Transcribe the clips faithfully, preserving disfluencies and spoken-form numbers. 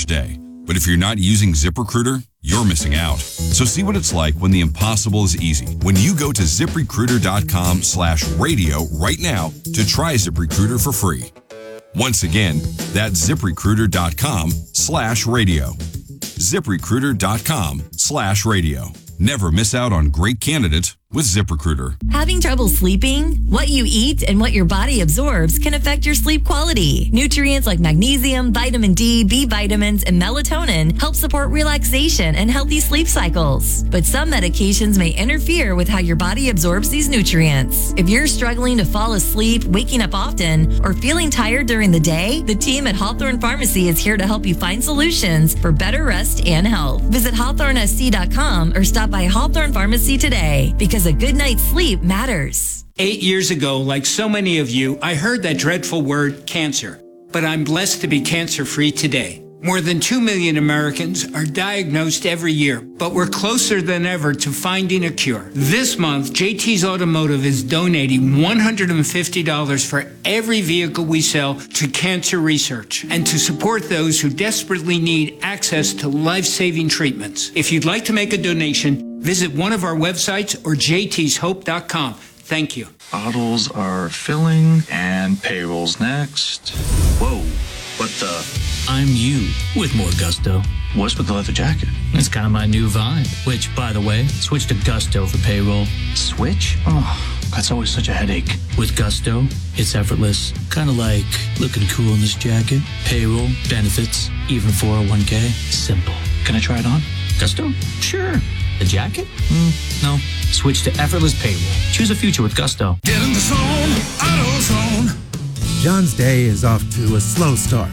average day. But if you're not using ZipRecruiter, you're missing out. So see what it's like when the impossible is easy. When you go to ZipRecruiter.com slash radio right now to try ZipRecruiter for free. Once again, that's ZipRecruiter.com slash radio. ZipRecruiter.com slash radio. Never miss out on great candidates with ZipRecruiter. Having trouble sleeping? What you eat and what your body absorbs can affect your sleep quality. Nutrients like magnesium, vitamin D, B vitamins, and melatonin help support relaxation and healthy sleep cycles. But some medications may interfere with how your body absorbs these nutrients. If you're struggling to fall asleep, waking up often, or feeling tired during the day, the team at Hawthorne Pharmacy is here to help you find solutions for better rest and health. Visit Hawthorne S C dot com or stop by Hawthorne Pharmacy today, because a good night's sleep matters. Eight years ago, like so many of you, I heard that dreadful word, cancer. But I'm blessed to be cancer-free today. More than two million Americans are diagnosed every year, but we're closer than ever to finding a cure. This month, J T's Automotive is donating one hundred fifty dollars for every vehicle we sell to cancer research and to support those who desperately need access to life-saving treatments. If you'd like to make a donation, visit one of our websites or j t's hope dot com. Thank you. Bottles are filling and payroll's next. Whoa, what the? I'm you with more gusto. What's with the leather jacket? It's kind of my new vibe. Which, by the way, switch to Gusto for payroll. Switch? Oh, that's always such a headache. With Gusto, it's effortless. Kind of like looking cool in this jacket. Payroll, benefits, even four oh one k. Simple. Can I try it on? Gusto? Sure. The jacket? Mm, no. Switch to effortless payroll. Choose a future with Gusto. Get in the zone, AutoZone. John's day is off to a slow start.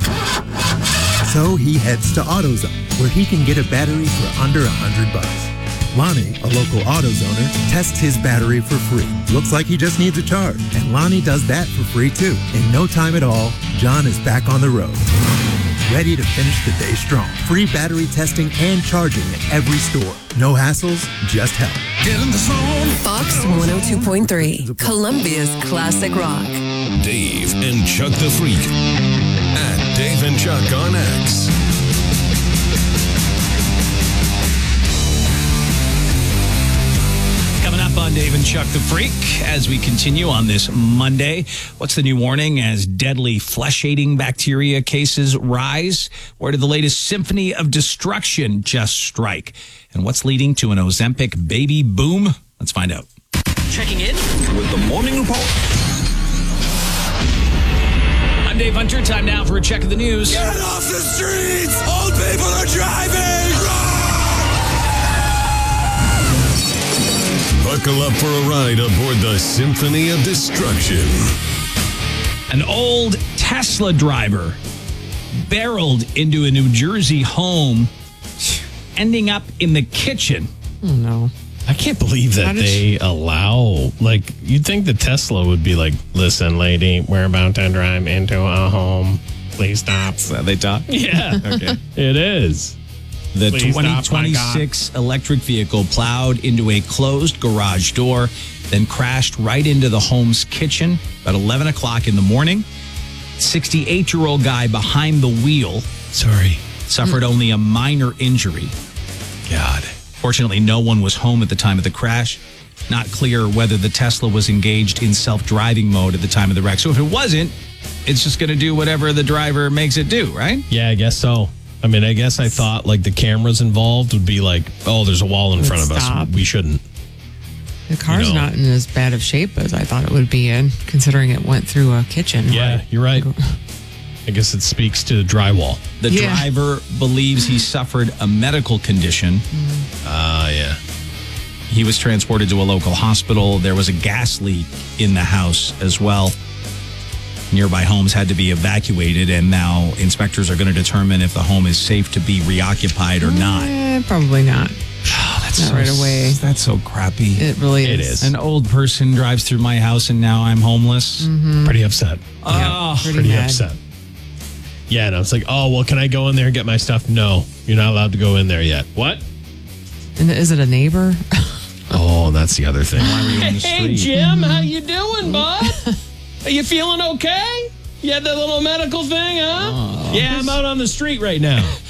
So he heads to AutoZone, where he can get a battery for under a hundred bucks. Lonnie, a local AutoZoner, tests his battery for free. Looks like he just needs a charge, and Lonnie does that for free too. In no time at all, John is back on the road, ready to finish the day strong. Free battery testing and charging at every store. No hassles, just help. Get in the zone. Fox one oh two point three, Columbia's classic rock. Dave and Chuck the Freak. At Dave and Chuck on X. Coming up on Dave and Chuck the Freak as we continue on this Monday. What's the new warning as deadly flesh-eating bacteria cases rise? Where did the latest symphony of destruction just strike? And what's leading to an Ozempic baby boom? Let's find out. Checking in With the morning report. I'm Dave Hunter. Time now for a check of the news. Get off the streets. Old people are driving. Buckle up for a ride aboard the Symphony of Destruction. An old Tesla driver barreled into a New Jersey home, ending up in the kitchen. Oh, no. I can't believe that they allow, like, you'd think the Tesla would be like, listen, lady, we're about to drive into a home. Please stop. Is that how they talk? Yeah. Okay. It is. The Please twenty stop, my twenty-six electric vehicle plowed into a closed garage door, then crashed right into the home's kitchen about eleven o'clock in the morning. sixty-eight-year-old guy behind the wheel, sorry, suffered only a minor injury. God. Fortunately, no one was home at the time of the crash. Not clear whether the Tesla was engaged in self-driving mode at the time of the wreck. So if it wasn't, it's just going to do whatever the driver makes it do, right? Yeah, I guess so. I mean, I guess I thought like the cameras involved would be like, oh, there's a wall in front of Stop. us. We shouldn't. The car's You know. not in as bad of shape as I thought it would be in, considering it went through a kitchen. Yeah, you're right. I guess it speaks to drywall. The Yeah. driver believes he suffered a medical condition. Ah, uh, yeah. He was transported to a local hospital. There was a gas leak in the house as well. Nearby homes had to be evacuated, and now inspectors are going to determine if the home is safe to be reoccupied or not. Eh, probably not. Oh, that's Not so, right away. That's so crappy. It really It is. is. An old person drives through my house, and now I'm homeless. Pretty upset. Oh, Pretty Pretty mad. upset. Yeah, and I was like, oh, well, can I go in there and get my stuff? No, you're not allowed to go in there yet. What? And is it a neighbor? Oh, that's the other thing. why were you on the street? Hey, Jim, how you doing, bud? Are you feeling okay? You had that little medical thing, huh? Yeah, I'm out on the street right now.